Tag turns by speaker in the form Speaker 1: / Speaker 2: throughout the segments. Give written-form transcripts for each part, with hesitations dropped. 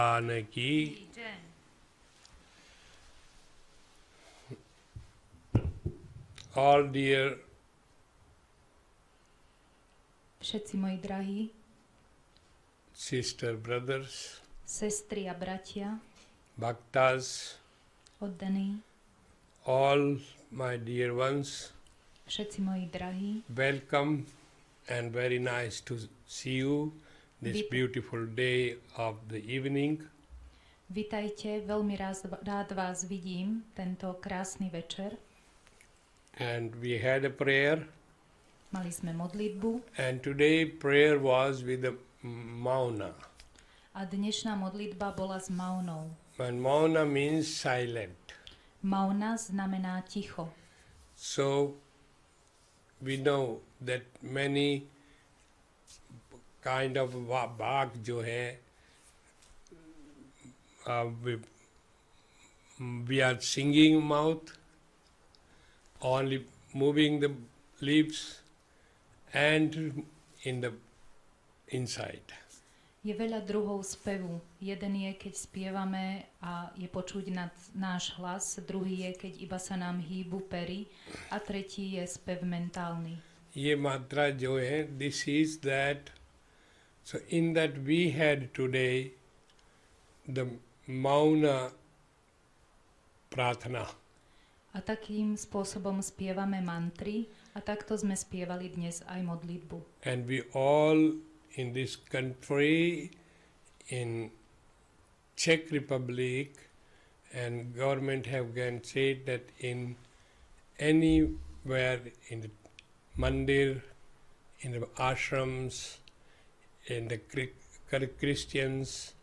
Speaker 1: Janaki. All dear
Speaker 2: všetci moji drahí,
Speaker 1: sister, brothers,
Speaker 2: sestry a bratia,
Speaker 1: bhaktas,
Speaker 2: oddaní,
Speaker 1: all my dear ones,
Speaker 2: všetci moji drahí,
Speaker 1: welcome and very nice to see you this beautiful day of the evening.
Speaker 2: Vitajte, veľmi rád vás vidím tento krásny večer.
Speaker 1: And we had a prayer.
Speaker 2: Mali sme modlitbu.
Speaker 1: And today prayer was with the mauna.
Speaker 2: A dnešná modlitba bola s maunou.
Speaker 1: And mauna means silent.
Speaker 2: Mauna znamená ticho.
Speaker 1: So we know that many kind of bhag jo hai, we are singing mouth, only moving the lips and in the inside.
Speaker 2: Je veľa druhov spevu. Jeden je, keď spievame a je počuť náš hlas, druhý je, keď iba sa nám hýbu pery a tretí je spev mentálny.
Speaker 1: Ye mantra jo hai, this is that. So in that we had today the mauna prathana.
Speaker 2: A takým spôsobom spievame mantry a takto sme spievali dnes aj modlitbu.
Speaker 1: And we all in this country, in Czech Republic, and government have again said that in anywhere in the mandir, in the ashrams, in the Christians,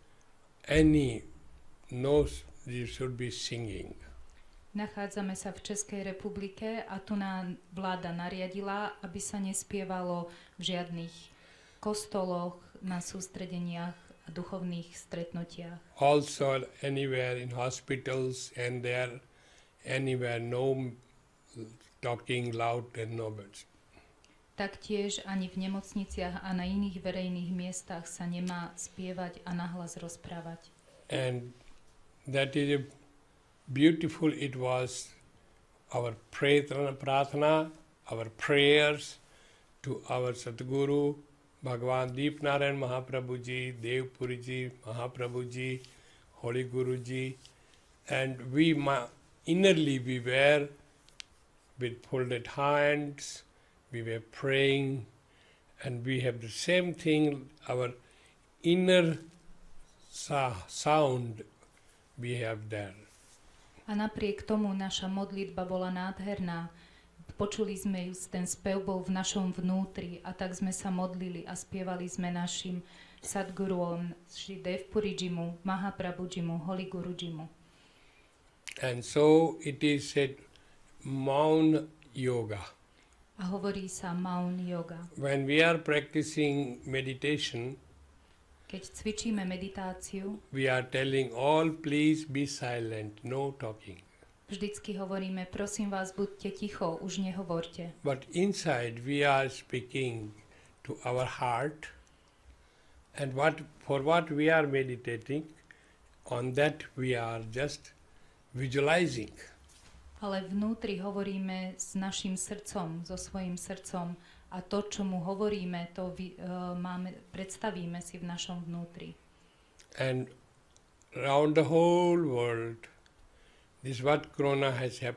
Speaker 1: you should be singing.
Speaker 2: Nachádzame sa v Českej republike a tu nám vláda nariadila, aby sa nespievalo v žiadnych kostoloch, na sústredeniach a duchovných stretnutiach.
Speaker 1: Also anywhere in hospitals and there, anywhere no talking loud and no words.
Speaker 2: Taktiež ani v nemocniciach a na iných verejných miestach sa nemá spievať a nahlas rozprávať.
Speaker 1: And that is beautiful. It was our prathana, our prayers to our Sadguru, Bhagavan Deep Narayan Mahaprabhu Ji, Dev Puri Ji, Mahaprabhu Ji, Holy Guru Ji, and we innerly we were with folded hands, we were praying, and we have the same thing, our inner sound we have there.
Speaker 2: A napriek tomu naša modlitba bola nádherná. Počuli sme ju, ten spev bol v našom vnútri a tak sme sa modlili a spievali sme našim Sadguruom, Šri Dev Purijimu, Mahaprabhujimu, Holy Gurujimu.
Speaker 1: And so it is said Maun Yoga.
Speaker 2: A hovorí sa Maun Yoga.
Speaker 1: When we are practicing meditation,
Speaker 2: keď cvičíme meditáciu,
Speaker 1: we are telling all, please be silent, no talking.
Speaker 2: Vždycky hovoríme, prosím vás, buďte ticho, už nehovorte.
Speaker 1: But inside we are speaking to our heart, and for what we are meditating, on that we are just visualizing.
Speaker 2: Ale vnútri hovoríme s našim srdcom, so svojím srdcom a to, čo mu hovoríme, to predstavíme si v našom vnútri.
Speaker 1: And around the whole world, this what corona has